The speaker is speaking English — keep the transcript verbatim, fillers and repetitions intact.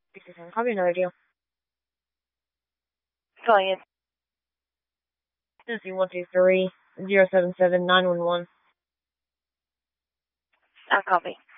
Copy, another deal. Calling in. Tennessee one two three zero seven seven nine one one. I copy.